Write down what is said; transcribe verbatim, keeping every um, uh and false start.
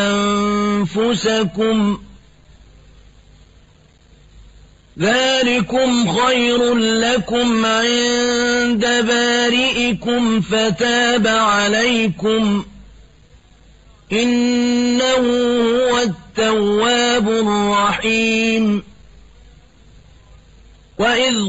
أنفسكم ذلكم خير لكم عند بارئكم فتاب عليكم إنه هو التواب الرحيم. وإذ